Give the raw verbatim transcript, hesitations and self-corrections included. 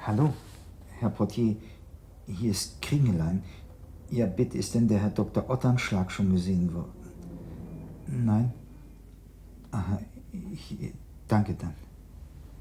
Hallo, Herr Portier, hier ist Kringelein. Ja, bitte, ist denn der Herr Doktor Otternschlag schon gesehen worden? Nein? Aha, ich, danke dann.